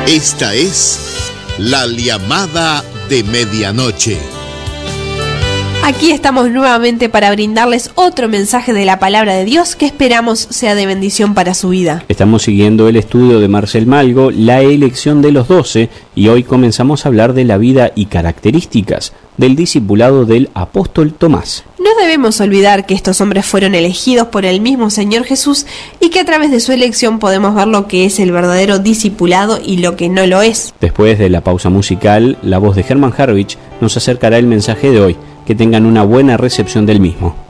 Esta es la llamada de medianoche. Aquí estamos nuevamente para brindarles otro mensaje de la palabra de Dios que esperamos sea de bendición para su vida. Estamos siguiendo el estudio de Marcel Malgo, la elección de los 12, y hoy comenzamos a hablar de la vida y características del discipulado del apóstol Tomás. No debemos olvidar que estos hombres fueron elegidos por el mismo Señor Jesús y que a través de su elección podemos ver lo que es el verdadero discipulado y lo que no lo es. Después de la pausa musical, la voz de Hermann Harrwich nos acercará el mensaje de hoy. Que tengan una buena recepción del mismo.